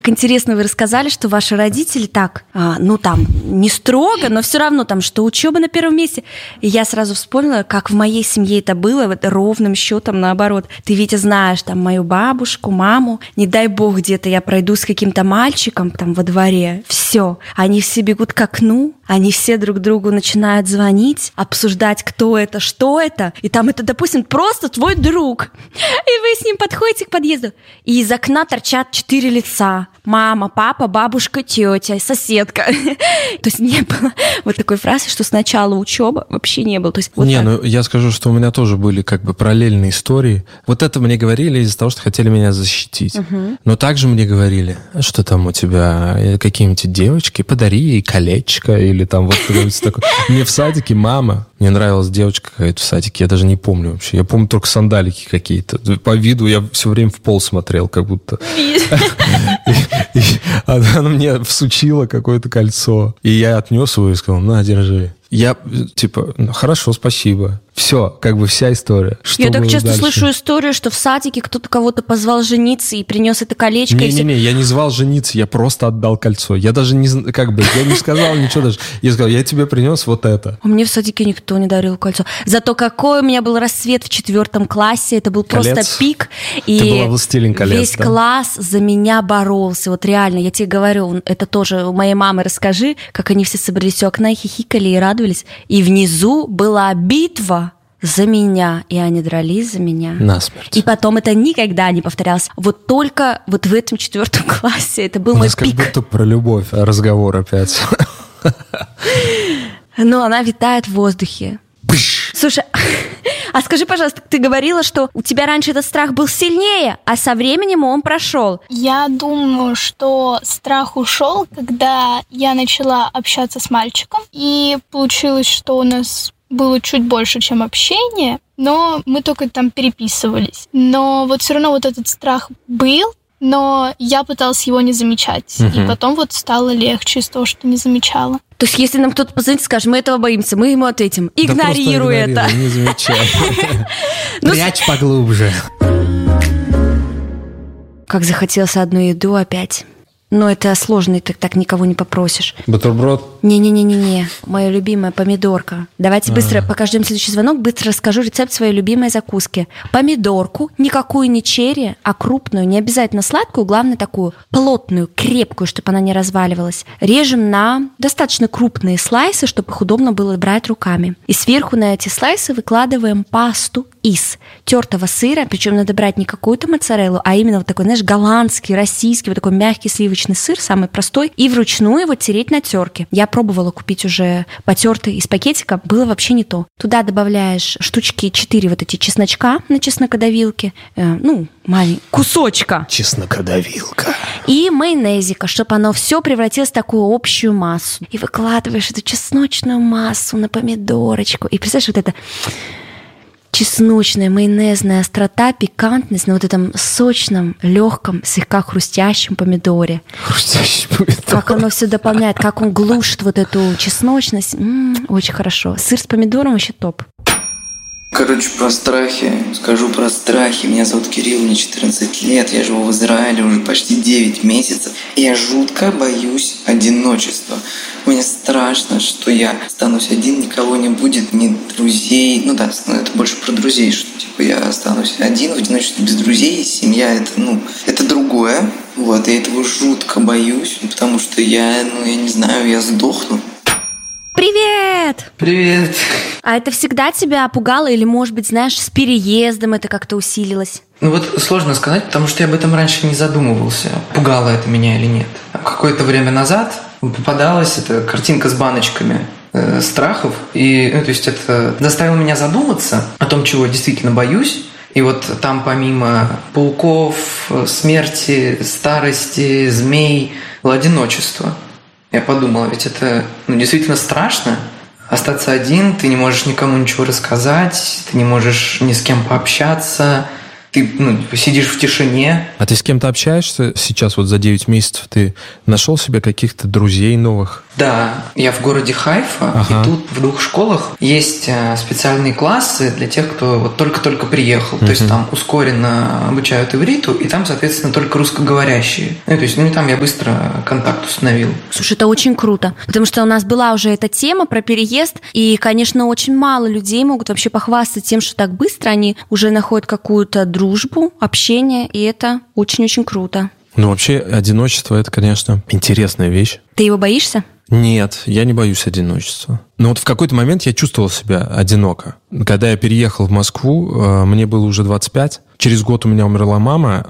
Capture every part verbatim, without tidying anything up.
Интересно, вы рассказали, что ваши родители так, а, ну там, не строго, но все равно там, что учеба на первом месте. И я сразу вспомнила, как в моей семье это было, вот, ровным счетом наоборот. Ты, Витя, знаешь там мою бабушку, маму, не дай бог где-то я пройду с каким-то мальчиком там во дворе, все, они все бегут к окну, они все друг другу начинают звонить, обсуждать, кто это, что это, и там это, допустим, просто твой друг, и вы с ним подходите к подъезду, и из окна торчат четыре лица. Мама, папа, бабушка, тетя, соседка. То есть не было вот такой фразы, что сначала учеба вообще не было. То есть вот не, так. Ну я скажу, что у меня тоже были как бы параллельные истории. Вот это мне говорили из-за того, что хотели меня защитить. Угу. Но также мне говорили, что там у тебя какие-нибудь девочки, подари ей колечко или там вот что-нибудь такое. Мне в садике мама, мне нравилась девочка какая-то в садике, я даже не помню вообще. Я помню только сандалики какие-то. По виду я все время в пол смотрел, как будто... И она мне всучила какое-то кольцо. И я отнес его и сказал, на, держи. Я, типа, ну, хорошо, спасибо. Все, как бы вся история. Что я так часто дальше? слышу историю, что в садике кто-то кого-то позвал жениться и принес это колечко. Не-не-не, я не звал жениться, я просто отдал кольцо. Я даже не, как бы, я не сказал ничего даже. Я сказал, я тебе принес вот это. А мне в садике никто не дарил кольцо. Зато какой у меня был расцвет в четвертом классе. Это был Колец? Просто пик. И Ты была властелин колец, весь да? класс за меня боролся. Вот реально, я тебе говорю, это тоже у моей мамы расскажи, как они все собрались у окна и хихикали и радовались. И внизу была битва за меня, и они дрались за меня. Насмерть. И потом это никогда не повторялось. Вот только вот в этом четвертом классе это был У мой нас пик. как будто про любовь, а разговор опять. Но она витает в воздухе. Слушай, а скажи, пожалуйста, ты говорила, что у тебя раньше этот страх был сильнее, а со временем он прошел. Я думаю, что страх ушел, когда я начала общаться с мальчиком, и получилось, что у нас было чуть больше, чем общение, но мы только там переписывались. Но вот все равно вот этот страх был, но я пыталась его не замечать. Угу. И потом вот стало легче из того, что не замечала. То есть, если нам кто-то позвонит и скажет, мы этого боимся, мы ему ответим, игнорируй да это. Не замечай. Прячь поглубже. Как захотелось одну еду опять. Но это сложно, и ты так никого не попросишь. Бутерброд? Не-не-не-не-не. Моя любимая помидорка. Давайте быстро, А-а-а. пока ждем следующий звонок, быстро расскажу рецепт своей любимой закуски. Помидорку, никакую не черри, а крупную, не обязательно сладкую, главное такую плотную, крепкую, чтобы она не разваливалась. Режем на достаточно крупные слайсы, чтобы их удобно было брать руками. И сверху на эти слайсы выкладываем пасту из тертого сыра, причем надо брать не какую-то моцареллу, а именно вот такой, знаешь, голландский, российский, вот такой мягкий сливочный сыр, самый простой, и вручную его тереть на терке. Я пробовала купить уже потертый из пакетика, было вообще не то. Туда добавляешь штучки четыре вот эти чесночка на чеснокодавилке, э, ну, маленький кусочка. Чеснокодавилка. И майонезика, чтобы оно все превратилось в такую общую массу. И выкладываешь эту чесночную массу на помидорочку. И представляешь, вот это чесночная, майонезная острота, пикантность на вот этом сочном, легком, слегка хрустящем помидоре. Хрустящий помидор. Как оно все дополняет, как он глушит вот эту чесночность. М-м, очень хорошо. Сыр с помидором вообще топ. Короче, про страхи. Скажу про страхи. Меня зовут Кирилл, мне четырнадцать лет. Я живу в Израиле уже почти девять месяцев. И я жутко боюсь одиночества. Мне страшно, что я останусь один, никого не будет, ни друзей. Ну да, ну это больше про друзей, что типа я останусь один в одиночестве без друзей. Семья это, ну, это другое. Вот, я этого жутко боюсь, потому что я, ну, я не знаю, я сдохну. Привет! Привет! А это всегда тебя пугало или, может быть, знаешь, с переездом это как-то усилилось? Ну вот сложно сказать, потому что я об этом раньше не задумывался, пугало это меня или нет. Какое-то время назад попадалась эта картинка с баночками э, страхов, и, ну, то есть это заставило меня задуматься о том, чего я действительно боюсь. И вот там помимо пауков, смерти, старости, змей, было одиночество. Я подумала, ведь это, ну, действительно страшно. Остаться один, ты не можешь никому ничего рассказать, ты не можешь ни с кем пообщаться, ты ну, сидишь в тишине. А ты с кем-то общаешься сейчас вот за девять месяцев? Ты нашел себе каких-то друзей новых? Да, я в городе Хайфа, ага. И тут в двух школах есть специальные классы для тех, кто вот только-только приехал. Uh-huh. То есть там ускоренно обучают ивриту, и там, соответственно, только русскоговорящие. Ну, то есть, ну, там я быстро контакт установил. Слушай, это очень круто, потому что у нас была уже эта тема про переезд, и, конечно, очень мало людей могут вообще похвастаться тем, что так быстро они уже находят какую-то дружбу, общение, и это очень-очень круто. Ну, вообще, одиночество – это, конечно, интересная вещь. Ты его боишься? Нет, я не боюсь одиночества. Но вот в какой-то момент я чувствовал себя одиноко. Когда я переехал в Москву, мне было уже двадцать пять. Через год у меня умерла мама,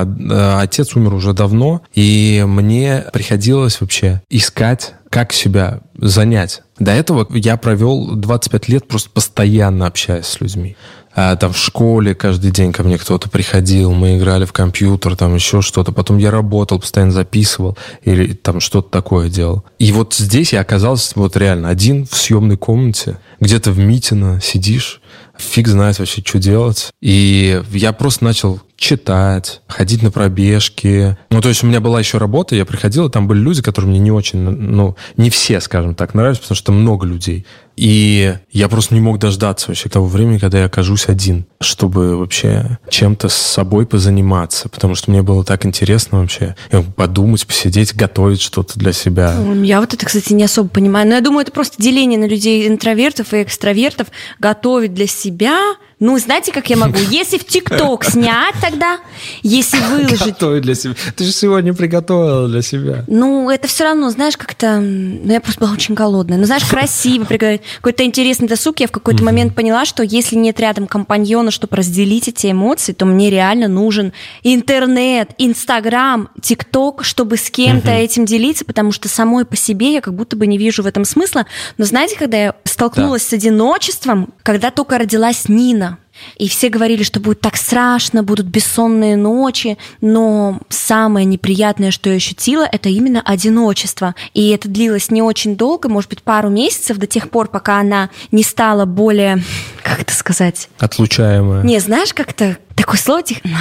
а отец умер уже давно. И мне приходилось вообще искать, как себя занять. До этого я провел двадцать пять лет просто постоянно общаясь с людьми. Там в школе каждый день ко мне кто-то приходил, мы играли в компьютер, там еще что-то. Потом я работал, постоянно записывал или там что-то такое делал. И вот здесь я оказался вот реально один в съемной комнате, где-то в Митино сидишь, фиг знает вообще, что делать. И я просто начал читать, ходить на пробежки. Ну, то есть у меня была еще работа, я приходил, и там были люди, которые мне не очень, ну, не все, скажем так, нравились, потому что много людей. И я просто не мог дождаться вообще того времени, когда я окажусь один, чтобы вообще чем-то с собой позаниматься, потому что мне было так интересно вообще подумать, посидеть, готовить что-то для себя. Я вот это, кстати, не особо понимаю, но я думаю, это просто деление на людей интровертов и экстравертов, готовить для себя. Ну, знаете, как я могу? Если в ТикТок снять тогда, если выложить... Готовить для себя. Ты же сегодня приготовила для себя. Ну, это все равно, знаешь, как-то... Ну, я просто была очень голодная. Ну, знаешь, красиво приготовить. Какой-то интересный досуг. Я в какой-то mm-hmm. момент поняла, что если нет рядом компаньона, чтобы разделить эти эмоции, то мне реально нужен интернет, Инстаграм, ТикТок, чтобы с кем-то mm-hmm. этим делиться, потому что самой по себе я как будто бы не вижу в этом смысла. Но знаете, когда я столкнулась да. с одиночеством, когда только родилась Нина, и все говорили, что будет так страшно, будут бессонные ночи, но самое неприятное, что я ощутила, это именно одиночество. И это длилось не очень долго, может быть, пару месяцев, до тех пор, пока она не стала более, как это сказать? Отлучаемая. Не, знаешь, как-то такое слово...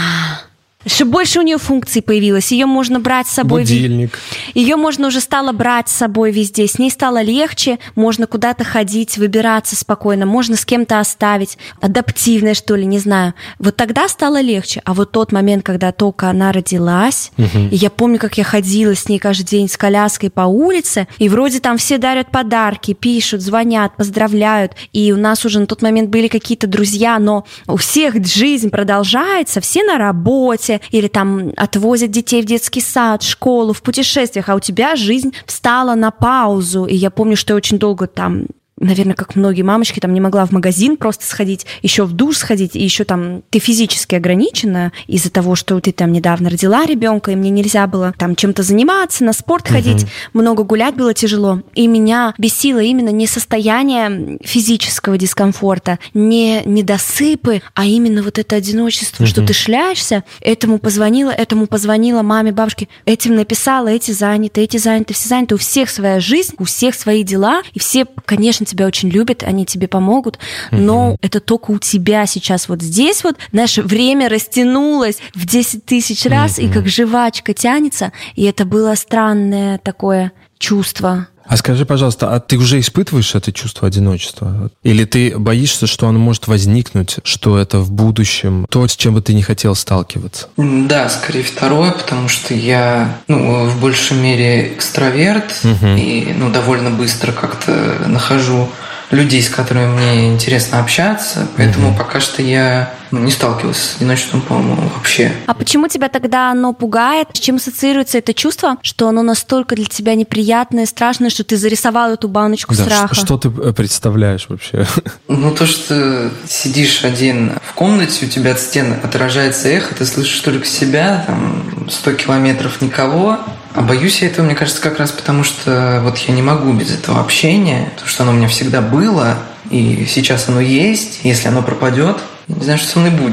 Что больше у нее функций появилось. Ее можно брать с собой. Будильник. Ее можно уже стало брать с собой везде. С ней стало легче. Можно куда-то ходить, выбираться спокойно. Можно с кем-то оставить. Адаптивная, что ли, не знаю. Вот тогда стало легче. А вот тот момент, когда только она родилась, угу. и я помню, как я ходила с ней каждый день с коляской по улице, и вроде там все дарят подарки, пишут, звонят, поздравляют. И у нас уже на тот момент были какие-то друзья, но у всех жизнь продолжается, все на работе, или там отвозят детей в детский сад, в школу, в путешествиях, а у тебя жизнь встала на паузу. И я помню, что я очень долго там... Наверное, как многие мамочки, там не могла в магазин просто сходить, еще в душ сходить, и еще там ты физически ограничена из-за того, что ты там недавно родила ребенка, и мне нельзя было там чем-то заниматься, на спорт ходить, uh-huh. много гулять было тяжело. И меня бесило именно не состояние физического дискомфорта, не недосыпы, а именно вот это одиночество, uh-huh. что ты шляешься. Этому позвонила, этому позвонила маме, бабушке, этим написала, эти заняты, эти заняты, все заняты. У всех своя жизнь, у всех свои дела, и все, конечно, тебя очень любят, они тебе помогут, но mm-hmm. это только у тебя сейчас вот здесь вот, наше время растянулось в десять тысяч раз, mm-hmm. и как жвачка тянется, и это было странное такое чувство. А скажи, пожалуйста, а ты уже испытываешь это чувство одиночества? Или ты боишься, что оно может возникнуть, что это в будущем то, с чем бы ты не хотел сталкиваться? Да, скорее второе, потому что я, ну, в большей мере экстраверт, угу. и, ну, довольно быстро как-то нахожу людей, с которыми мне интересно общаться, поэтому угу. пока что я ну, не сталкивался с одиночеством, по-моему, вообще. А почему тебя тогда оно пугает? С чем ассоциируется это чувство, что оно настолько для тебя неприятное, страшное, что ты зарисовал эту баночку да, страха? Что, что ты представляешь вообще? Ну, то, что сидишь один в комнате, у тебя от стен отражается эхо, ты слышишь только себя, там, сто километров никого. А боюсь я этого, мне кажется, как раз потому, что вот я не могу без этого общения, потому что оно у меня всегда было, и сейчас оно есть. Если оно пропадет, я не знаю, что со мной будет.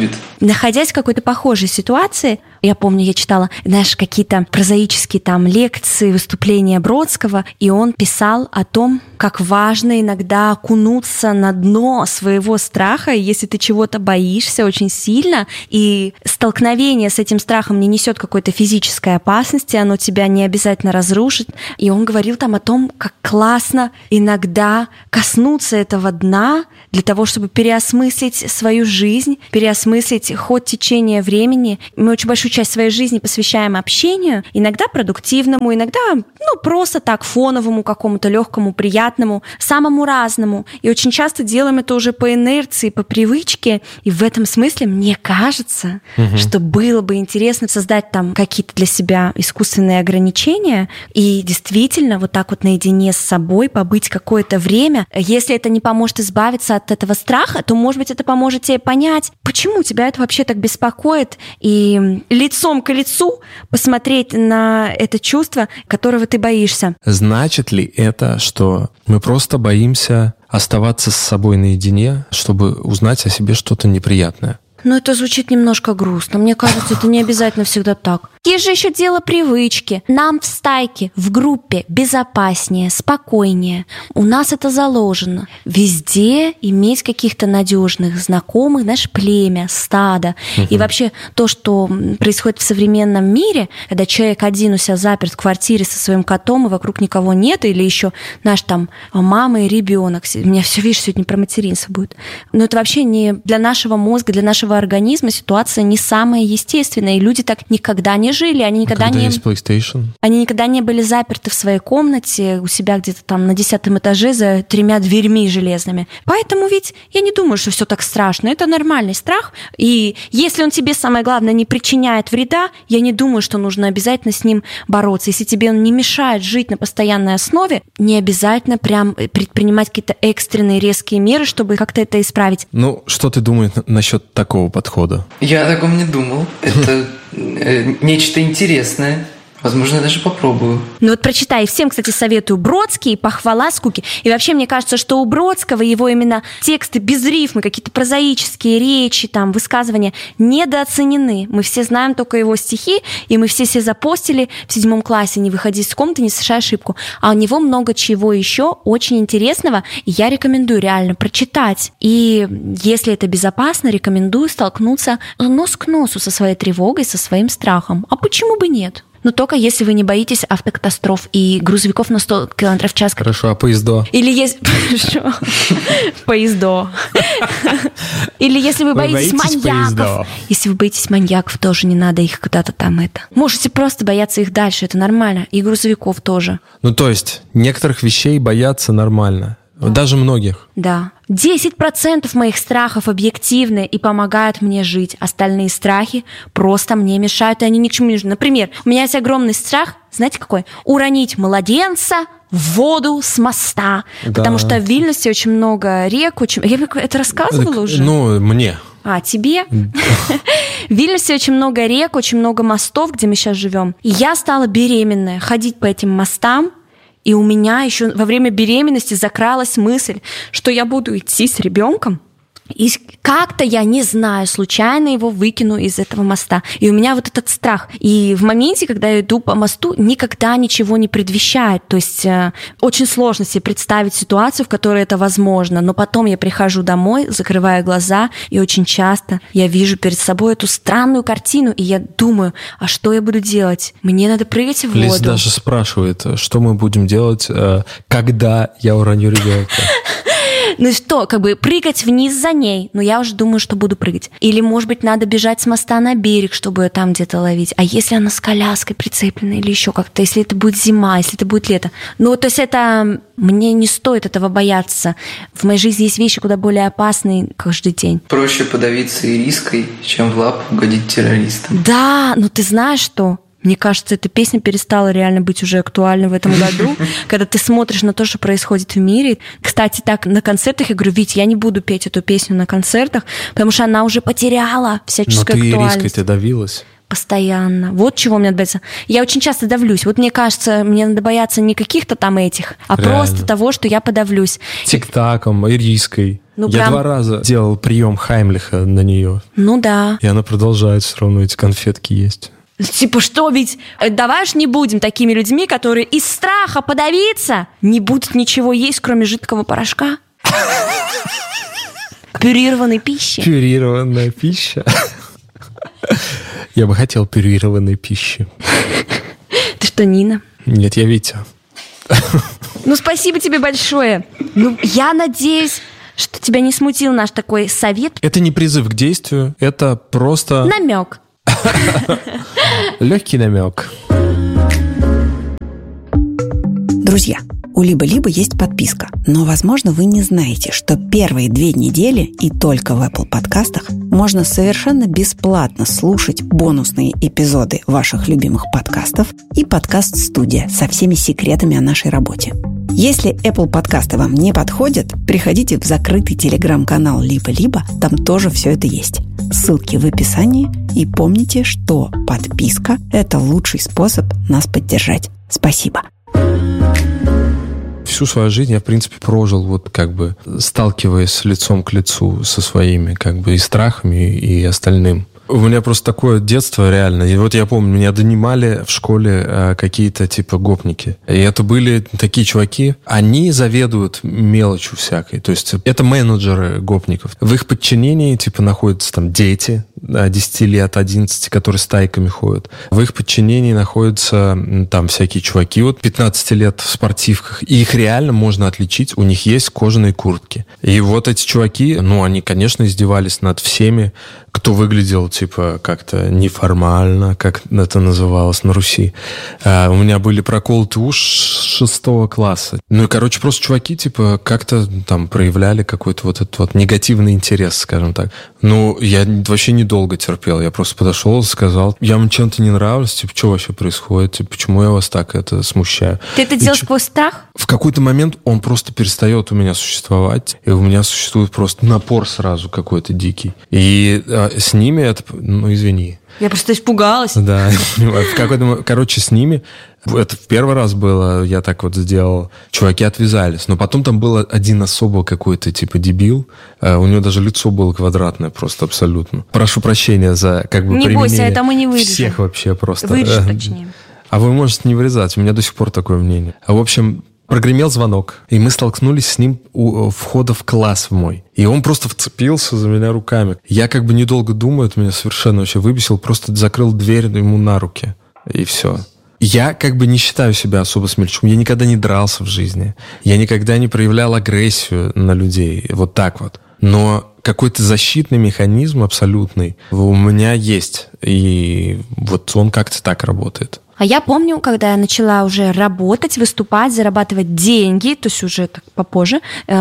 находясь в какой-то похожей ситуации, я помню, я читала, знаешь, какие-то прозаические там лекции, выступления Бродского, и он писал о том, как важно иногда окунуться на дно своего страха, если ты чего-то боишься очень сильно, и столкновение с этим страхом не несет какой-то физической опасности, оно тебя не обязательно разрушит. И он говорил там о том, как классно иногда коснуться этого дна для того, чтобы переосмыслить свою жизнь, переосмыслить ход течения времени. Мы очень большую часть своей жизни посвящаем общению, иногда продуктивному, иногда ну, просто так фоновому, какому-то легкому, приятному, самому разному. И очень часто делаем это уже по инерции, по привычке. И в этом смысле мне кажется, угу. что было бы интересно создать там какие-то для себя искусственные ограничения и действительно вот так вот наедине с собой побыть какое-то время. Если это не поможет избавиться от этого страха, то, может быть, это поможет тебе понять, почему тебя это вообще так беспокоит, и лицом к лицу посмотреть на это чувство, которого ты боишься. Значит ли это, что мы просто боимся оставаться с собой наедине, чтобы узнать о себе что-то неприятное? Ну, это звучит немножко грустно. Мне кажется, это не обязательно всегда так. Есть же еще дело привычки. Нам в стайке, в группе безопаснее, спокойнее. У нас это заложено. Везде иметь каких-то надежных знакомых, знаешь, племя, стадо. Угу. И вообще то, что происходит в современном мире, когда человек один у себя заперт в квартире со своим котом, и вокруг никого нет, или еще, знаешь, там мама и ребенок. У меня все, видишь, сегодня про материнство будет. Но это вообще не для нашего мозга, для нашего организма ситуация не самая естественная, и люди так никогда не жили, они никогда Когда не... есть PlayStation? Они никогда не были заперты в своей комнате у себя где-то там на десятом этаже за тремя дверьми железными. Поэтому ведь я не думаю, что все так страшно. Это нормальный страх, и если он тебе, самое главное, не причиняет вреда, я не думаю, что нужно обязательно с ним бороться. Если тебе он не мешает жить на постоянной основе, не обязательно прям предпринимать какие-то экстренные резкие меры, чтобы как-то это исправить. Ну, что ты думаешь насчет такого подхода? Я о таком не думал. Это э, нечто интересное. Возможно, я даже попробую. Ну вот прочитай. Всем, кстати, советую Бродский, «Похвала скуки». И вообще, мне кажется, что у Бродского его именно тексты без рифмы, какие-то прозаические речи, там, высказывания недооценены. Мы все знаем только его стихи, и мы все себе запостили в седьмом классе «Не выходи из комнаты, не совершай ошибку». А у него много чего еще очень интересного, и я рекомендую реально прочитать. И если это безопасно, рекомендую столкнуться нос к носу со своей тревогой, со своим страхом. А почему бы нет? Но только если вы не боитесь автокатастроф и грузовиков на сто километров в час. Хорошо, а поездо? Или есть... Поездо. Или если вы боитесь маньяков. Если вы боитесь маньяков, тоже не надо их куда-то там это. Можете просто бояться их дальше, это нормально. И грузовиков тоже. Ну, то есть, некоторых вещей бояться нормально. Даже многих. Да. десять процентов моих страхов объективны и помогают мне жить. Остальные страхи просто мне мешают, и они ни к чему не нужны. Например, у меня есть огромный страх, знаете какой? Уронить младенца в воду с моста. Да. Потому что в Вильнюсе очень много рек. Очень... Я это рассказывала так, уже? Ну, мне. А, тебе? В Вильнюсе очень много рек, очень много мостов, где мы сейчас живем. И я стала беременная, ходить по этим мостам. И у меня еще во время беременности закралась мысль, что я буду идти с ребенком, и как-то, я не знаю, случайно его выкину из этого моста. И у меня вот этот страх. И в моменте, когда я иду по мосту, никогда ничего не предвещает. То есть э, очень сложно себе представить ситуацию, в которой это возможно. Но потом я прихожу домой, закрываю глаза, и очень часто я вижу перед собой эту странную картину, и я думаю, а что я буду делать? Мне надо прыгать в воду. Лиз даже спрашивает, что мы будем делать, когда я уроню ребенка. Ну что, как бы прыгать вниз за ней. Но я уже думаю, что буду прыгать. Или, может быть, надо бежать с моста на берег, чтобы ее там где-то ловить. А если она с коляской прицеплена или еще как-то, если это будет зима, если это будет лето. Ну, то есть это... Мне не стоит этого бояться. В моей жизни есть вещи куда более опасные каждый день. Проще подавиться ириской, чем в лапу угодить террористам. Да, но ты знаешь что? Мне кажется, эта песня перестала реально быть уже актуальной в этом году, когда ты смотришь на то, что происходит в мире. Кстати, так, на концертах я говорю, Вить, я не буду петь эту песню на концертах, потому что она уже потеряла всяческую актуальность. Но ты ириской-то давилась. постоянно. Вот чего мне надо бояться. Я очень часто давлюсь. Вот мне кажется, мне надо бояться не каких-то там этих, а Реально. просто того, что я подавлюсь. Тик-таком, ириской. Ну, я прям... два раза делал прием Хаймлиха на нее. Ну да. И она продолжает все равно эти конфетки есть. Типа, что ведь, давай уж не будем такими людьми, которые из страха подавиться не будут ничего есть, кроме жидкого порошка. Пюрированной пищи. Пюрированная пища. Я бы хотел пюрированной пищи. Ты что, Нина? Нет, я Витя. Ну, спасибо тебе большое. Ну, я надеюсь, что тебя не смутил наш такой совет. Это не призыв к действию, это просто... Намек. Легкий намек. Друзья, у Либо-Либо есть подписка, но, возможно, вы не знаете, что первые две недели и только в Apple подкастах можно совершенно бесплатно слушать бонусные эпизоды ваших любимых подкастов и подкаст-студия со всеми секретами о нашей работе. Если Apple подкасты вам не подходят, приходите в закрытый телеграм-канал Либо-Либо, там тоже все это есть. Ссылки в описании, и помните, что подписка – это лучший способ нас поддержать. Спасибо. Всю свою жизнь я, в принципе, прожил, вот как бы сталкиваясь лицом к лицу со своими как бы и страхами, и остальным. У меня просто такое детство реально. И вот я помню, меня донимали в школе э, какие-то типа гопники. И это были такие чуваки, они заведуют мелочью всякой. То есть это менеджеры гопников. В их подчинении типа находятся там дети десять лет, одиннадцать, которые стайками ходят. В их подчинении находятся там всякие чуваки вот пятнадцать лет в спортивках. И их реально можно отличить. У них есть кожаные куртки. И вот эти чуваки, ну, они, конечно, издевались над всеми, кто выглядел типа как-то неформально, как это называлось на Руси. А, у меня были проколоты уши шестого класса. Ну и, короче, просто чуваки типа как-то там проявляли какой-то вот этот вот негативный интерес, скажем так. Ну, я вообще недолго терпел. Я просто подошел, сказал, я вам чем-то не нравлюсь, типа, что вообще происходит? Типа, почему я вас так это смущаю? Ты это делал сквозь страх? В какой-то момент он просто перестает у меня существовать, и у меня существует просто напор сразу какой-то дикий. И а, с ними это... Ну, извини. Я просто испугалась. Да. В какой-то... Короче, с ними... Это в первый раз было, я так вот сделал. Чуваки отвязались. Но потом там был один особо какой-то типа дебил. У него даже лицо было квадратное просто абсолютно. Прошу прощения за как бы не применение. Не бойся, это мы не вырежем. Всех вообще просто. Вырежь, точнее. А вы можете не вырезать. У меня до сих пор такое мнение. А в общем... Прогремел звонок, и мы столкнулись с ним у входа в класс мой. И он просто вцепился за меня руками. Я как бы недолго думаю, это меня совершенно вообще выбесил, просто закрыл дверь ему на руки, и все. Я как бы не считаю себя особо смельчаком. Я никогда не дрался в жизни. Я никогда не проявлял агрессию на людей. Вот так вот. Но какой-то защитный механизм абсолютный у меня есть. И вот он как-то так работает. А я помню, когда я начала уже работать, выступать, зарабатывать деньги, то есть уже так попозже,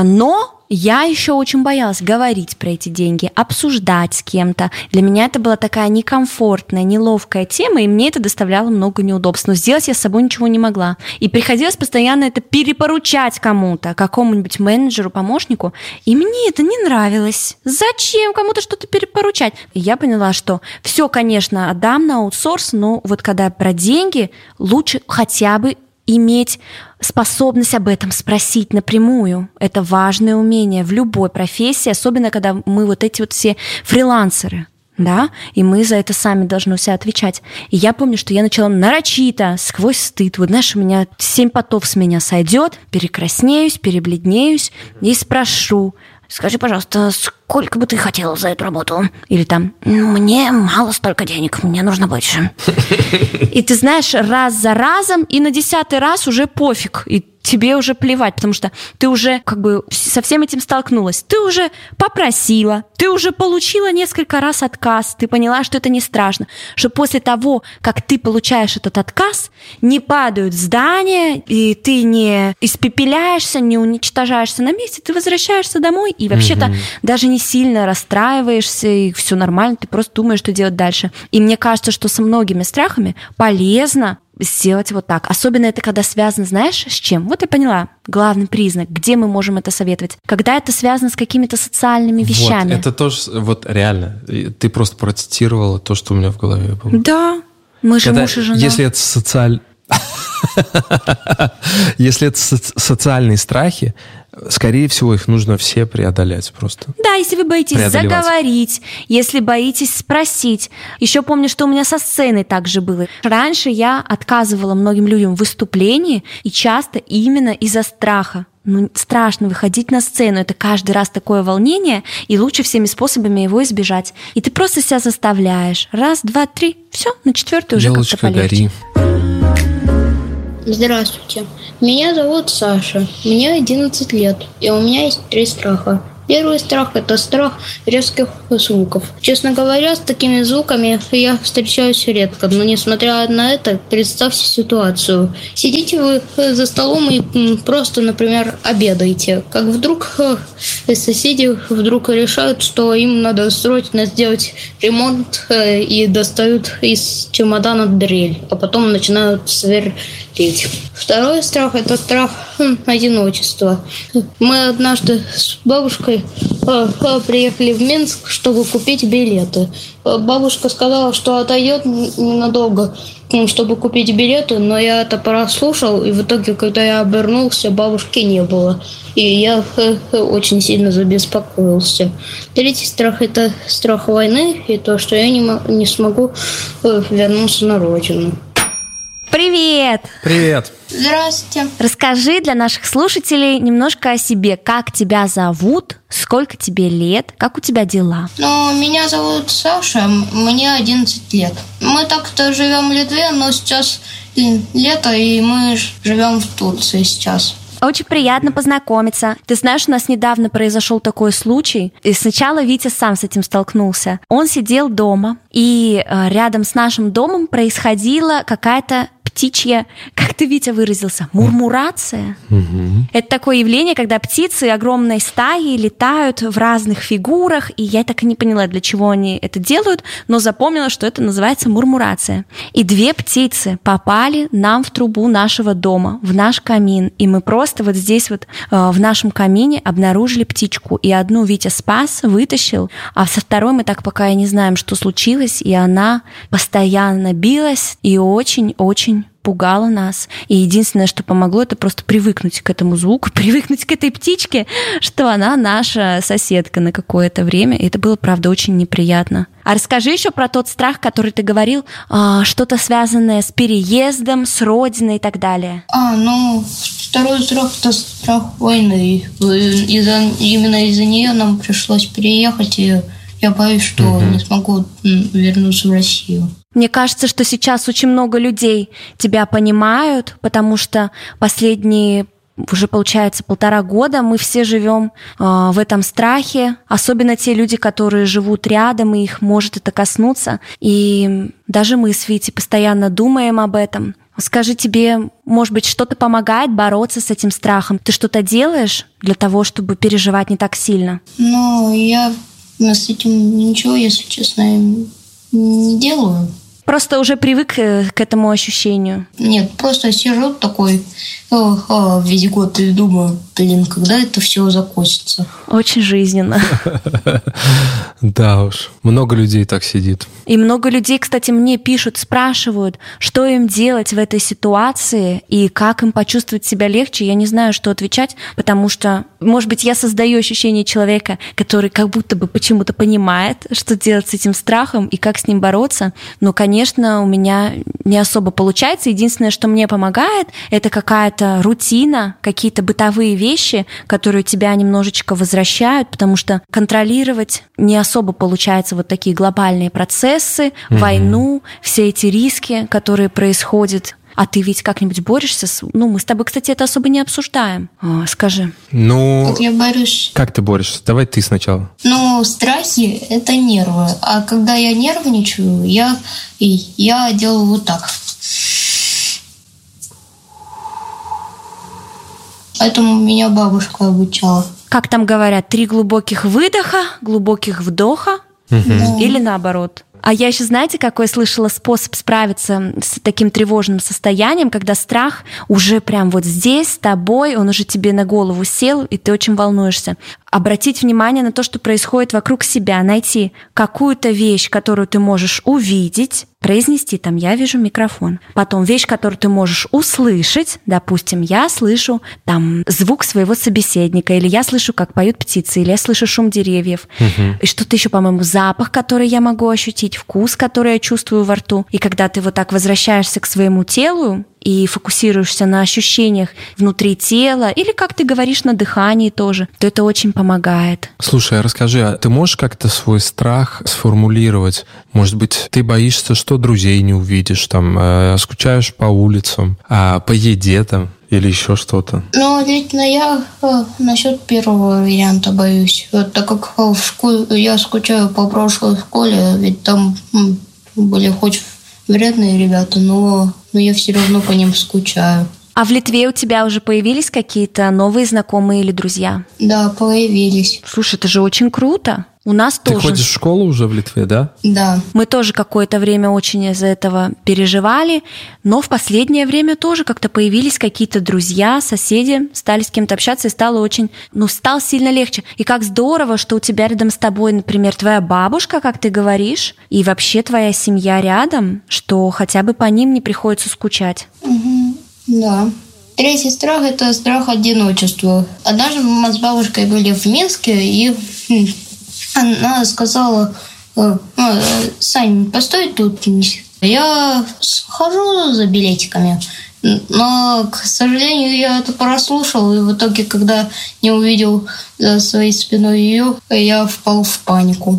но я еще очень боялась говорить про эти деньги, обсуждать с кем-то. Для меня это была такая некомфортная, неловкая тема, и мне это доставляло много неудобств. Но сделать я с собой ничего не могла. И приходилось постоянно это перепоручать кому-то, какому-нибудь менеджеру, помощнику. И мне это не нравилось. Зачем кому-то что-то перепоручать? И я поняла, что все, конечно, отдам на аутсорс, но вот когда про деньги, лучше хотя бы иметь способность об этом спросить напрямую. Это важное умение в любой профессии, особенно когда мы вот эти вот все фрилансеры, да, и мы за это сами должны у себя отвечать. И я помню, что я начала нарочито, сквозь стыд, вот знаешь, у меня семь потов с меня сойдет, перекраснеюсь, перебледнеюсь и спрошу: скажи, пожалуйста, сколько бы ты хотела за эту работу? Или там, мне мало столько денег, мне нужно больше. И ты знаешь, раз за разом, и на десятый раз уже пофиг, и тебе уже плевать, потому что ты уже как бы со всем этим столкнулась. Ты уже попросила, ты уже получила несколько раз отказ, ты поняла, что это не страшно, что после того, как ты получаешь этот отказ, не падают здания, и ты не испепеляешься, не уничтожаешься на месте, ты возвращаешься домой, и вообще-то угу. даже не сильно расстраиваешься, и все нормально, ты просто думаешь, что делать дальше. И мне кажется, что со многими страхами полезно сделать вот так. Особенно это когда связано, знаешь, с чем? Вот я поняла. Главный признак, где мы можем это советовать. Когда это связано с какими-то социальными вещами. Вот, это тоже, вот реально, ты просто процитировала то, что у меня в голове было. Да, мы же Когда, муж и жена. Если это социаль... Если это социальные страхи, скорее всего, их нужно все преодолеть просто. Да, если вы боитесь заговорить, если боитесь спросить. Еще помню, что у меня со сценой также было. Раньше я отказывала многим людям в выступлении, и часто именно из-за страха. Ну, страшно выходить на сцену, это каждый раз такое волнение, и лучше всеми способами его избежать. И ты просто себя заставляешь. Раз, два, три, все, на четвертый уже как-то полегче. Гори. Здравствуйте, меня зовут Саша, мне одиннадцать лет, и у меня есть три страха. Первый страх – это страх резких звуков. Честно говоря, с такими звуками я встречаюсь редко, но несмотря на это, представьте ситуацию. Сидите вы за столом и просто, например, обедаете, как вдруг соседи вдруг решают, что им надо срочно сделать ремонт и достают из чемодана дрель, а потом начинают сверлить. Второй страх – это страх одиночества. Мы однажды с бабушкой приехали в Минск, чтобы купить билеты. Бабушка сказала, что отойдет ненадолго, чтобы купить билеты, но я это прослушал, и в итоге, когда я обернулся, бабушки не было. И я очень сильно забеспокоился. Третий страх – это страх войны и то, что я не, не смогу вернуться на родину. Привет! Привет! Здравствуйте. Расскажи для наших слушателей немножко о себе. Как тебя зовут? Сколько тебе лет? Как у тебя дела? Ну, меня зовут Саша, мне одиннадцать лет. Мы так-то живем в Литве, но сейчас лето, и мы живем в Турции сейчас. Очень приятно познакомиться. Ты знаешь, у нас недавно произошел такой случай. И сначала Витя сам с этим столкнулся. Он сидел дома, и рядом с нашим домом происходила какая-то птичья, как ты, Витя, выразился, мурмурация. Угу. Это такое явление, когда птицы огромной стаей летают в разных фигурах, и я так и не поняла, для чего они это делают, но запомнила, что это называется мурмурация. И две птицы попали нам в трубу нашего дома, в наш камин, и мы просто вот здесь вот в нашем камине обнаружили птичку, и одну Витя спас, вытащил, а со второй мы так пока и не знаем, что случилось, и она постоянно билась и очень-очень пугало нас. И единственное, что помогло, это просто привыкнуть к этому звуку, привыкнуть к этой птичке, что она наша соседка на какое-то время. И это было, правда, очень неприятно. А расскажи еще про тот страх, который ты говорил, что-то связанное с переездом, с родиной и так далее. А, ну, второй страх – это страх войны. Из-за, именно из-за нее нам пришлось переехать, и я боюсь, что угу. не смогу вернуться в Россию. Мне кажется, что сейчас очень много людей тебя понимают, потому что последние уже, получается, полтора года мы все живем э, в этом страхе, особенно те люди, которые живут рядом, и их может это коснуться. И даже мы с Витей постоянно думаем об этом. Скажи, тебе, может быть, что-то помогает бороться с этим страхом? Ты что-то делаешь для того, чтобы переживать не так сильно? Ну, я с этим ничего, если честно, не делаю. Просто уже привык к этому ощущению? Нет, просто сижу такой о, о, весь год и думаю, блин, когда это все закончится? Очень жизненно. Да уж, много людей так сидит. И много людей, кстати, мне пишут, спрашивают, что им делать в этой ситуации и как им почувствовать себя легче. Я не знаю, что отвечать, потому что, может быть, я создаю ощущение человека, который как будто бы почему-то понимает, что делать с этим страхом и как с ним бороться. Но, конечно, у меня не особо получается. Единственное, что мне помогает, это какая-то рутина, какие-то бытовые вещи, которые тебя немножечко возвращают, потому что контролировать не особо получается вот такие глобальные процессы, mm-hmm. войну, все эти риски, которые происходят. А ты ведь как-нибудь борешься с... Ну, мы с тобой, кстати, это особо не обсуждаем. О, скажи. Ну, как я борюсь? Как ты борешься? Давай ты сначала. Ну, страхи – это нервы. А когда я нервничаю, я, я делаю вот так. Этому меня бабушка обучала. Как там говорят, три глубоких выдоха, глубоких вдоха? Угу. Или наоборот? А я еще, знаете, какой слышала способ справиться с таким тревожным состоянием, когда страх уже прям вот здесь, с тобой, он уже тебе на голову сел, и ты очень волнуешься. Обратить внимание на то, что происходит вокруг себя, найти какую-то вещь, которую ты можешь увидеть, произнести там «я вижу микрофон». Потом вещь, которую ты можешь услышать, допустим, я слышу там звук своего собеседника, или я слышу, как поют птицы, или я слышу шум деревьев. Угу. И что-то еще, по-моему, запах, который я могу ощутить, вкус, который я чувствую во рту. И когда ты вот так возвращаешься к своему телу, и фокусируешься на ощущениях внутри тела, или, как ты говоришь, на дыхании тоже, то это очень помогает. Слушай, а расскажи, а ты можешь как-то свой страх сформулировать? Может быть, ты боишься, что друзей не увидишь, там, э, скучаешь по улицам, а по еде там, или еще что-то? Ну, лично я э, насчет первого варианта боюсь. Вот, так как в школе я скучаю по прошлой школе, ведь там м, были хоть вредные ребята, но, но я все равно по ним скучаю. А в Литве у тебя уже появились какие-то новые знакомые или друзья? Да, появились. Слушай, это же очень круто. У нас Ты тоже. Ты ходишь в школу уже в Литве, да? Да. Мы тоже какое-то время очень из-за этого переживали, но в последнее время тоже как-то появились какие-то друзья, соседи, стали с кем-то общаться, и стало очень, ну, стало сильно легче. И как здорово, что у тебя рядом с тобой, например, твоя бабушка, как ты говоришь, и вообще твоя семья рядом, что хотя бы по ним не приходится скучать. Угу. Да. Третий страх – это страх одиночества. Однажды мы с бабушкой были в Минске, и она сказала: «Сань, постой тут». Я схожу за билетиками, но, к сожалению, я это прослушал, и в итоге, когда не увидел за своей спиной ее, я впал в панику.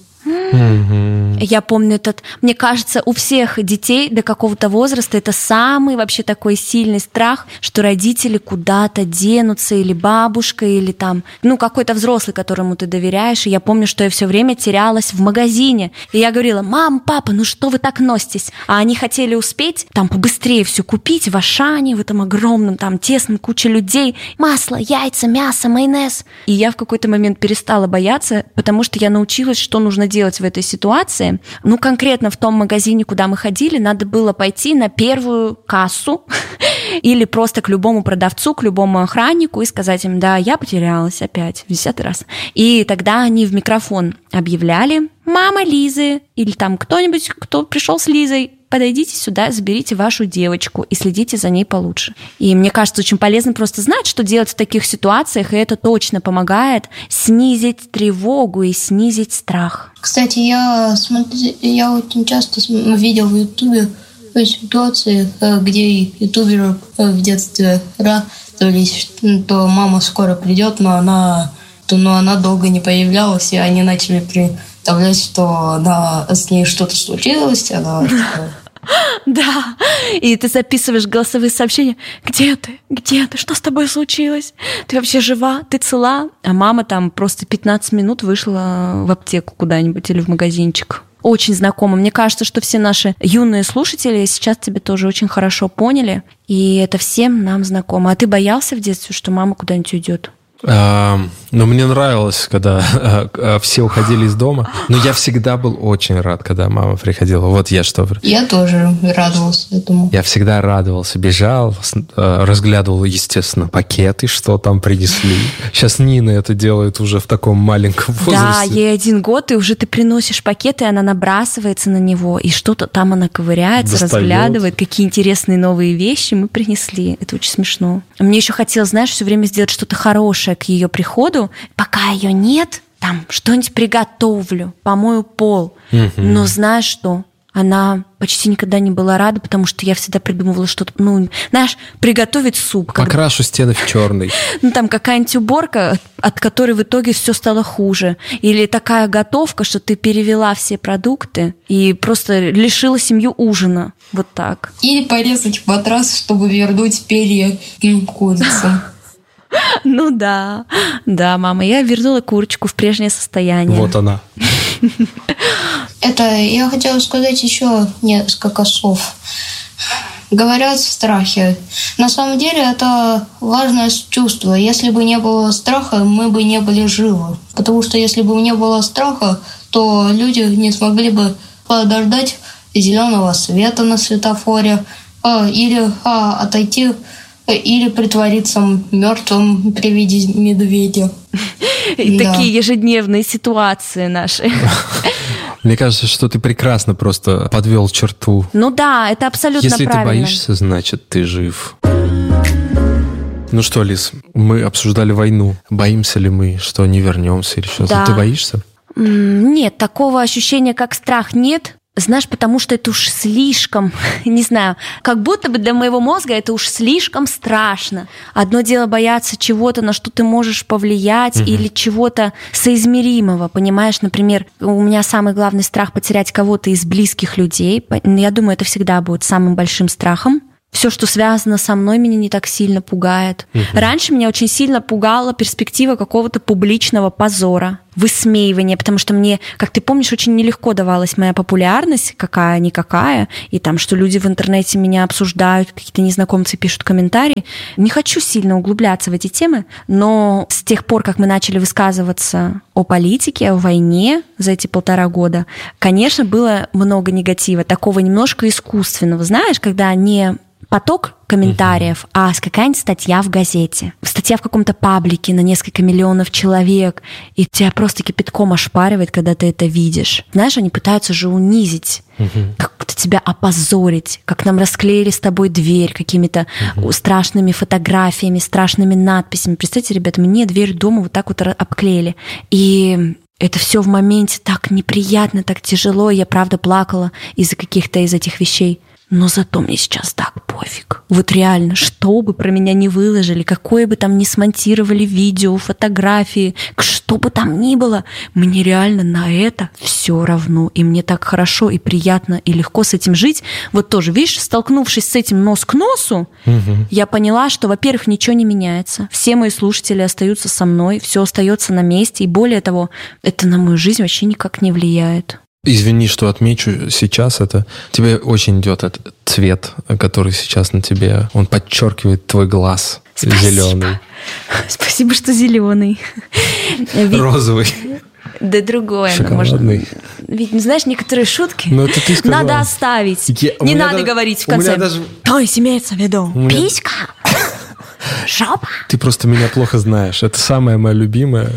Я помню этот, мне кажется, у всех детей до какого-то возраста это самый вообще такой сильный страх, что родители куда-то денутся, или бабушка, или там, ну, какой-то взрослый, которому ты доверяешь. И я помню, что я все время терялась в магазине. И я говорила: мам, папа, ну что вы так носитесь? А они хотели успеть там побыстрее все купить в Ашане, в этом огромном, там, тесном, куча людей. Масло, яйца, мясо, майонез. И я в какой-то момент перестала бояться, потому что я научилась, что нужно делать в этой ситуации. Ну, конкретно в том магазине, куда мы ходили, надо было пойти на первую кассу или просто к любому продавцу, к любому охраннику и сказать им: да, я потерялась опять в десятый раз. И тогда они в микрофон объявляли: мама Лизы, или там кто-нибудь, кто пришел с Лизой, подойдите сюда, заберите вашу девочку и следите за ней получше. И мне кажется, очень полезно просто знать, что делать в таких ситуациях, и это точно помогает снизить тревогу и снизить страх. Кстати, я, смотри, я очень часто видел в Ютубе ситуации, где ютуберы в детстве радовались, то мама скоро придет, но она, то, но она долго не появлялась, и они начали представлять, что она, с ней что-то случилось, она... Да, и ты записываешь голосовые сообщения: где ты, где ты, что с тобой случилось, ты вообще жива, ты цела? А мама там просто пятнадцать минут вышла в аптеку куда-нибудь или в магазинчик. Очень знакомо. Мне кажется, что все наши юные слушатели сейчас тебя тоже очень хорошо поняли, и это всем нам знакомо. А ты боялся в детстве, что мама куда-нибудь уйдет? А, ну, мне нравилось, когда а, а, все уходили из дома. Но я всегда был очень рад, когда мама приходила. Вот я что. Я тоже радовался этому. Я всегда радовался, бежал, а, разглядывал, естественно, пакеты, что там принесли. Сейчас Нина это делает уже в таком маленьком возрасте. Да, ей один год, и уже ты приносишь пакет, и она набрасывается на него, и что-то там она ковыряется, достает, разглядывает, какие интересные новые вещи мы принесли. Это очень смешно. Мне еще хотелось, знаешь, все время сделать что-то хорошее к ее приходу. Пока ее нет, там что-нибудь приготовлю, помою пол. Mm-hmm. Но знаешь что? Она почти никогда не была рада, потому что я всегда придумывала что-то, ну, знаешь, приготовить суп. Покрашу когда... стены в черный. Ну, там какая-нибудь уборка, от которой в итоге все стало хуже. Или такая готовка, что ты перевела все продукты и просто лишила семью ужина. Вот так. Или порезать матрас, чтобы вернуть перья курицам. Ну да, да, мама, я вернула курочку в прежнее состояние. Вот она. Это я хотела сказать еще несколько слов. Говорят в страхе. На самом деле это важное чувство. Если бы не было страха, мы бы не были живы. Потому что если бы не было страха, то люди не смогли бы подождать зеленого света на светофоре, а, или а, отойти, или притвориться мертвым при виде медведя. Такие ежедневные ситуации наши. Мне кажется, что ты прекрасно просто подвел черту. Ну да, это абсолютно Если правильно. Если ты боишься, значит, ты жив. Ну что, Лиз, мы обсуждали войну. Боимся ли мы, что не вернемся или что-то? Да. Ты боишься? Нет, такого ощущения, как страх, нет. Знаешь, потому что это уж слишком, не знаю, как будто бы для моего мозга это уж слишком страшно. Одно дело бояться чего-то, на что ты можешь повлиять, угу. или чего-то соизмеримого, понимаешь? Например, у меня самый главный страх потерять кого-то из близких людей. Я думаю, это всегда будет самым большим страхом. Все, что связано со мной, меня не так сильно пугает. Угу. Раньше меня очень сильно пугала перспектива какого-то публичного позора, высмеивания, потому что мне, как ты помнишь, очень нелегко давалась моя популярность, какая-никакая, и там, что люди в интернете меня обсуждают, какие-то незнакомцы пишут комментарии. Не хочу сильно углубляться в эти темы, но с тех пор, как мы начали высказываться о политике, о войне за эти полтора года, конечно, было много негатива, такого немножко искусственного, знаешь, когда не поток комментариев, uh-huh. а какая-нибудь статья в газете, статья в каком-то паблике на несколько миллионов человек, и тебя просто кипятком ошпаривает, когда ты это видишь. Знаешь, они пытаются же унизить, uh-huh. как-то тебя опозорить, как нам расклеили с тобой дверь какими-то uh-huh. страшными фотографиями, страшными надписями. Представьте, ребята, мне дверь дома вот так вот обклеили. И это все в моменте так неприятно, так тяжело. Я правда плакала из-за каких-то из этих вещей. Но зато мне сейчас так пофиг. Вот реально, что бы про меня ни выложили, какое бы там ни смонтировали видео, фотографии, что бы там ни было, мне реально на это все равно. И мне так хорошо и приятно и легко с этим жить. Вот тоже, видишь, столкнувшись с этим нос к носу, угу. я поняла, что, во-первых, ничего не меняется. Все мои слушатели остаются со мной, все остается на месте. И более того, это на мою жизнь вообще никак не влияет. Извини, что отмечу сейчас это. Тебе очень идет этот цвет, который сейчас на тебе. Он подчеркивает твой глаз. Спасибо. Зеленый. Спасибо, что зеленый. Розовый. Да другое. Шоколадный. Ведь, знаешь, некоторые шутки Но это ты сказала. Надо оставить. Я, не надо даже, говорить в конце. Даже... То есть имеется в виду меня... писька, жопа. Ты просто меня плохо знаешь. Это самая моя любимая...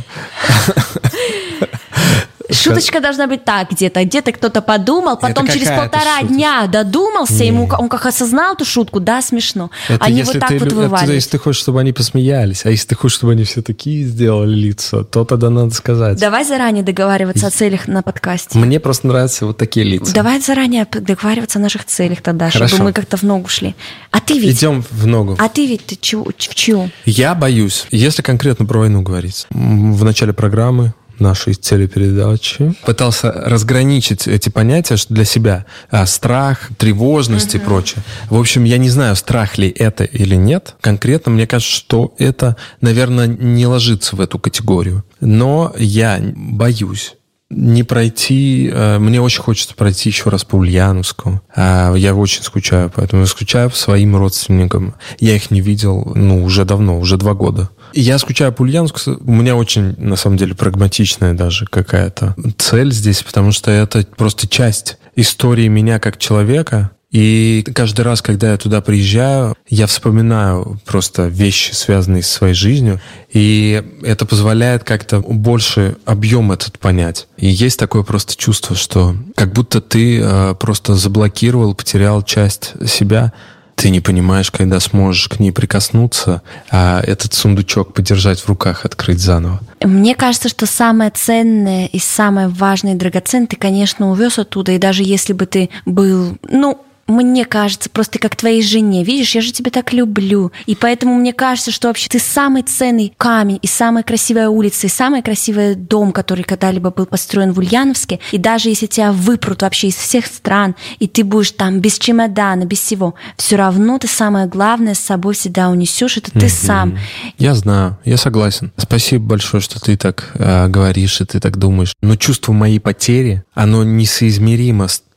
Шуточка должна быть так где-то. Где-то кто-то подумал, потом через полтора шутка? дня додумался, не. ему он как осознал эту шутку, да, смешно. Это они вот так ты, вот это, вываливают. если ты хочешь, чтобы они посмеялись, а если ты хочешь, чтобы они все такие сделали лица, то тогда надо сказать. Давай заранее договариваться о целях на подкасте. Мне просто нравятся вот такие лица. Давай заранее договариваться о наших целях тогда, Хорошо. чтобы мы как-то в ногу шли. А ты ведь... Идем в ногу. А ты ведь ты чего, в чью? Я боюсь, если конкретно про войну говорить. В начале программы нашей телепередачи пытался разграничить эти понятия для себя. А, страх, тревожность uh-huh. и прочее. В общем, я не знаю, страх ли это или нет. Конкретно мне кажется, что это, наверное, не ложится в эту категорию. Но я боюсь не пройти... Мне очень хочется пройти еще раз по Ульяновску. Я очень скучаю, поэтому я скучаю по своим родственникам. Я их не видел, ну, уже давно, уже два года. Я скучаю по Ульяновску. У меня очень, на самом деле, прагматичная даже какая-то цель здесь, потому что это просто часть истории меня как человека. И каждый раз, когда я туда приезжаю, я вспоминаю просто вещи, связанные со своей жизнью, и это позволяет как-то больше объем этот понять. И есть такое просто чувство, что как будто ты э, просто заблокировал, потерял часть себя. Ты не понимаешь, когда сможешь к ней прикоснуться, а этот сундучок подержать в руках, открыть заново. Мне кажется, что самое ценное и самое важное и драгоценное ты, конечно, увез оттуда, и даже если бы ты был, ну, мне кажется, просто как твоей жене. Видишь, я же тебя так люблю. И поэтому мне кажется, что вообще ты самый ценный камень, и самая красивая улица, и самый красивый дом, который когда-либо был построен в Ульяновске. И даже если тебя выпрут вообще из всех стран, и ты будешь там без чемодана, без всего, все равно ты самое главное с собой всегда унесешь. Это ты mm-hmm. сам. Я знаю, я согласен. Спасибо большое, что ты так э, говоришь, и ты так думаешь. Но чувство моей потери, оно несоизмеримо с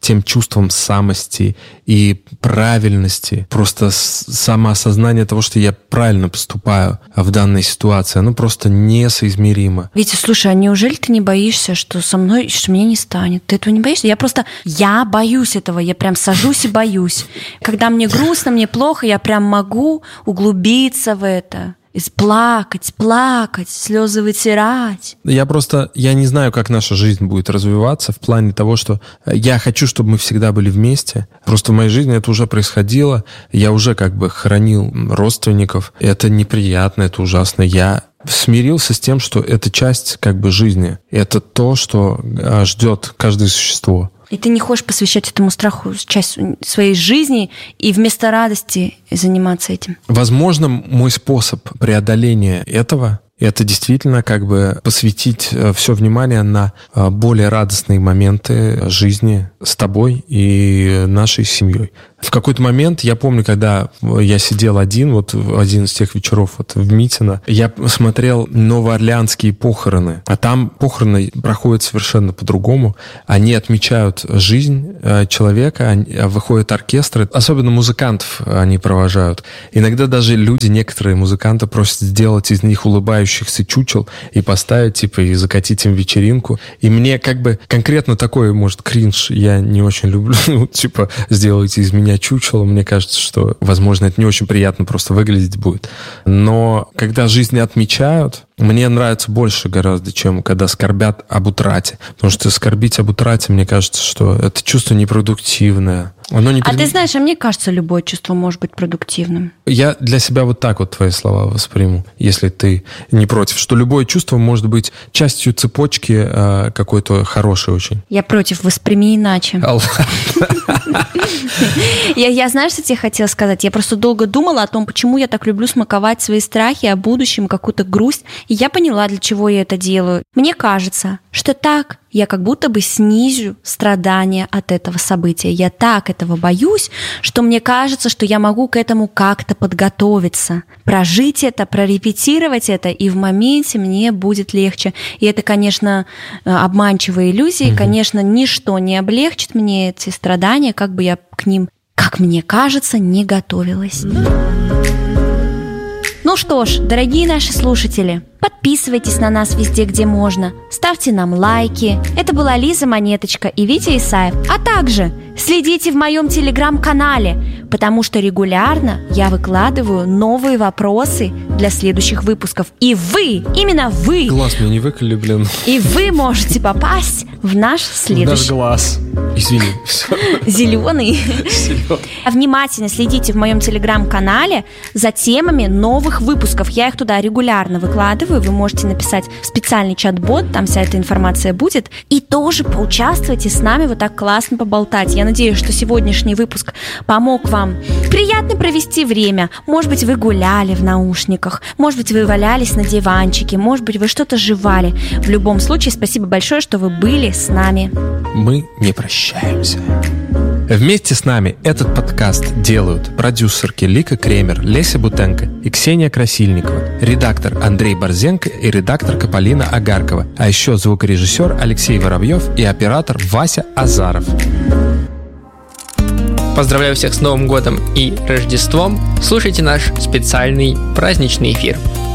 тем чувством самости и правильности, просто самоосознание того, что я правильно поступаю в данной ситуации, оно просто несоизмеримо. Витя, слушай, а неужели ты не боишься, что со мной, что меня не станет? Ты этого не боишься? Я просто, я боюсь этого, я прям сажусь и боюсь. Когда мне грустно, мне плохо, я прям могу углубиться в это. Плакать, плакать, слезы вытирать. Я просто, я не знаю, как наша жизнь будет развиваться в плане того, что я хочу, чтобы мы всегда были вместе. Просто в моей жизни это уже происходило. Я уже как бы хоронил родственников. Это неприятно, это ужасно. Я смирился с тем, что это часть как бы жизни. Это то, что ждет каждое существо. И ты не хочешь посвящать этому страху часть своей жизни и вместо радости заниматься этим? Возможно, мой способ преодоления этого — это действительно как бы посвятить все внимание на более радостные моменты жизни с тобой и нашей семьей. В какой-то момент, я помню, когда я сидел один, вот в один из тех вечеров вот в Митино, я смотрел новоорлеанские похороны, а там похороны проходят совершенно по-другому. Они отмечают жизнь человека, выходят оркестры, особенно музыкантов они провожают. Иногда даже люди, некоторые музыканты, просят сделать из них улыбающихся чучел и поставить, типа, и закатить им вечеринку. И мне как бы конкретно такой, может, кринж я не очень люблю, ну, типа, сделайте из меня чучело, мне кажется, что, возможно, это не очень приятно просто выглядеть будет. Но когда жизнь отмечают, мне нравится больше гораздо, чем когда скорбят об утрате. Потому что скорбить об утрате, мне кажется, что это чувство непродуктивное. Оно не а пред... ты знаешь, а мне кажется, любое чувство может быть продуктивным. Я для себя вот так вот твои слова восприму, если ты не против, что любое чувство может быть частью цепочки э, какой-то хорошей очень. Я против, восприми иначе. Я, я, знаешь, что тебе хотела сказать? Я просто долго думала о том, почему я так люблю смаковать свои страхи о будущем, какую-то грусть. И я поняла, для чего я это делаю. Мне кажется, что так я как будто бы снизю страдания от этого события. Я так этого боюсь, что мне кажется, что я могу к этому как-то подготовиться, прожить это, прорепетировать это, и в моменте мне будет легче. И это, конечно, обманчивые иллюзии. Mm-hmm. Конечно, ничто не облегчит мне эти страдания, как бы я к ним, как мне кажется, не готовилась. Ну что ж, дорогие наши слушатели, подписывайтесь на нас везде, где можно, ставьте нам лайки. Это была Лиза Монеточка и Витя Исаев. А также следите в моем телеграм-канале, потому что регулярно я выкладываю новые вопросы для следующих выпусков. И вы, именно вы... Глаз мне не выколи, блин. И вы можете попасть в наш следующий... Наш глаз. Извини. Зеленый. Внимательно следите в моем телеграм-канале за темами новых выпусков. Я их туда регулярно выкладываю. Вы можете написать в специальный чат-бот, там вся эта информация будет. И тоже поучаствуйте с нами вот так классно поболтать. Я надеюсь, что сегодняшний выпуск помог вам приятно провести время. Может быть, вы гуляли в наушниках, может быть, вы валялись на диванчике, может быть, вы что-то жевали. В любом случае, спасибо большое, что вы были с нами. Мы не прощаемся. Вместе с нами этот подкаст делают продюсерки Лика Кремер, Леся Бутенко и Ксения Красильникова, редактор Андрей Борзенко и редакторка Полина Агаркова, а еще звукорежиссер Алексей Воробьев и оператор Вася Азаров. Поздравляю всех с Новым годом и Рождеством. Слушайте наш специальный праздничный эфир.